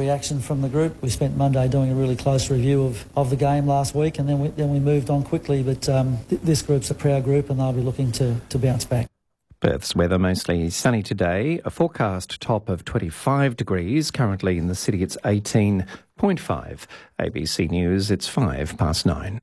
reaction from the group. We spent Monday doing a really close review of the game last week, and then we moved on quickly. But this group's a proud group, and they'll be looking to bounce back. Perth's weather mostly sunny today. A forecast top of 25 degrees. Currently in the city it's 18.5. ABC News, it's 9:05.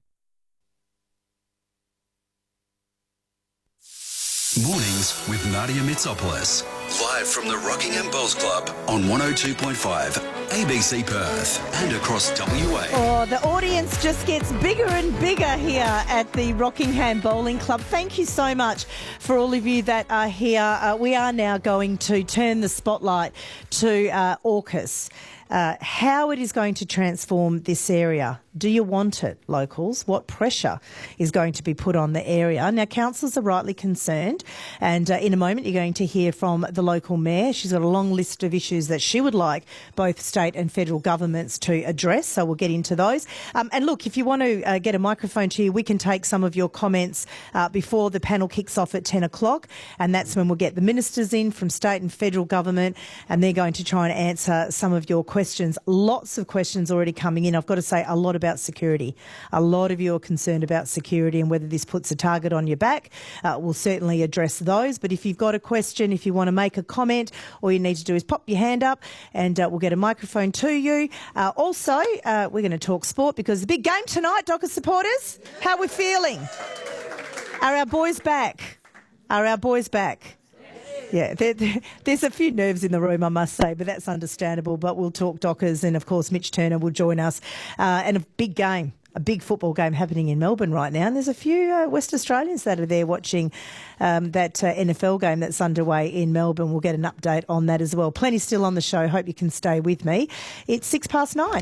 Mornings with Nadia Mitsopoulos. Live from the Rockingham Bowls Club on 102.5 ABC Perth and across WA. Oh, the audience just gets bigger and bigger here at the Rockingham Bowling Club. Thank you so much for all of you that are here. We are now going to turn the spotlight to AUKUS. How it is going to transform this area. Do you want it, locals? What pressure is going to be put on the area? Now, councillors are rightly concerned, and in a moment you're going to hear from the local mayor. She's got a long list of issues that she would like both state and federal governments to address, so we'll get into those. And look, if you want to get a microphone to you, we can take some of your comments before the panel kicks off at 10 o'clock, and that's when we'll get the ministers in from state and federal government, and they're going to try and answer some of your questions. Lots of questions already coming in. I've got to say a lot about security. A lot of you are concerned about security and whether this puts a target on your back. We'll certainly address those. But if you've got a question, if you want to make a comment, all you need to do is pop your hand up and we'll get a microphone to you. Also, we're going to talk sport because the big game tonight, Dockers supporters. How are we feeling? Are our boys back? Are our boys back? Yeah, there's a few nerves in the room, I must say, but that's understandable. But we'll talk Dockers, and of course Mitch Turner will join us. And a big game, a big football game happening in Melbourne right now. And there's a few West Australians that are there watching that NFL game that's underway in Melbourne. We'll get an update on that as well. Plenty still on the show. Hope you can stay with me. It's 9:06.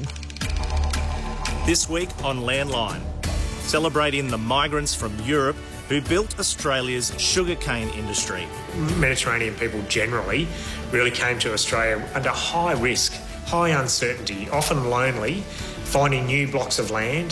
This week on Landline, celebrating the migrants from Europe who built Australia's sugarcane industry. Mediterranean people generally really came to Australia under high risk, high uncertainty, often lonely, finding new blocks of land,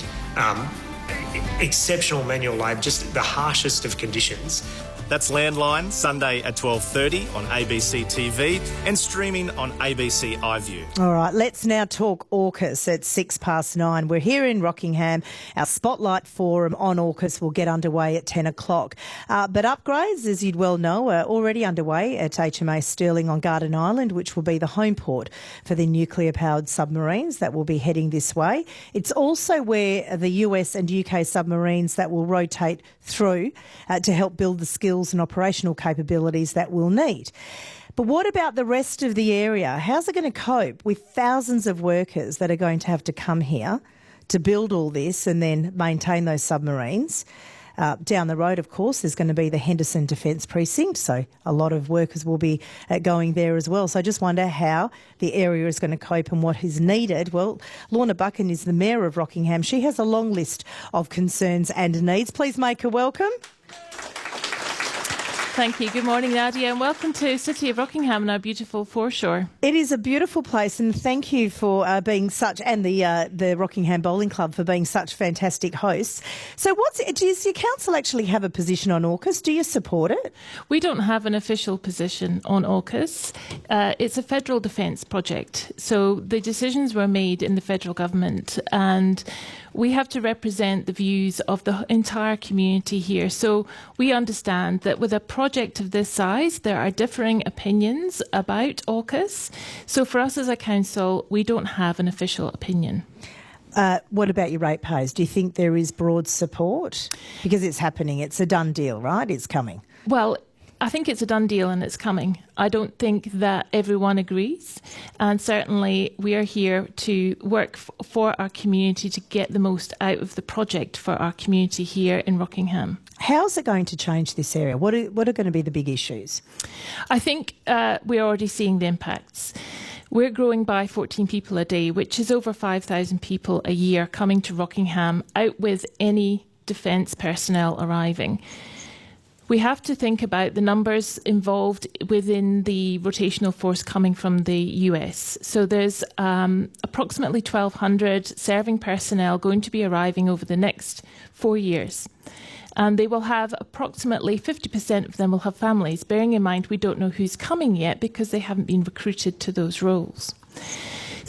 exceptional manual labour, just the harshest of conditions. That's Landline, Sunday at 12:30 on ABC TV and streaming on ABC iView. All right, let's now talk AUKUS at 9:06. We're here in Rockingham. Our Spotlight Forum on AUKUS will get underway at 10 o'clock. But upgrades, as you'd well know, are already underway at HMA Stirling on Garden Island, which will be the home port for the nuclear-powered submarines that will be heading this way. It's also where the US and UK submarines that will rotate through to help build the skills and operational capabilities that we'll need. But what about the rest of the area? How's it going to cope with thousands of workers that are going to have to come here to build all this and then maintain those submarines? Down the road, of course, there's going to be the Henderson Defence Precinct, so a lot of workers will be going there as well. So I just wonder how the area is going to cope and what is needed. Well, Lorna Buchan is the Mayor of Rockingham. She has a long list of concerns and needs. Please make her welcome. Thank you. Good morning, Nadia, and welcome to City of Rockingham and our beautiful foreshore. It is a beautiful place, and thank you for being such, and the Rockingham Bowling Club for being such fantastic hosts. So does your council actually have a position on AUKUS? Do you support it? We don't have an official position on AUKUS. It's a federal defence project, so the decisions were made in the federal government, and we have to represent the views of the entire community here. So we understand that with a project of this size, there are differing opinions about AUKUS. So for us as a council, we don't have an official opinion. What about your ratepayers? Do you think there is broad support? Because it's happening. It's a done deal, right? It's coming. Well, I think it's a done deal and it's coming. I don't think that everyone agrees, and certainly we are here to work for our community to get the most out of the project for our community here in Rockingham. How is it going to change this area? What are going to be the big issues? I think we're already seeing the impacts. We're growing by 14 people a day, which is over 5,000 people a year coming to Rockingham, out with any defence personnel arriving. We have to think about the numbers involved within the rotational force coming from the US. So there's approximately 1,200 serving personnel going to be arriving over the next 4 years. And they will have approximately 50% of them will have families, bearing in mind we don't know who's coming yet because they haven't been recruited to those roles.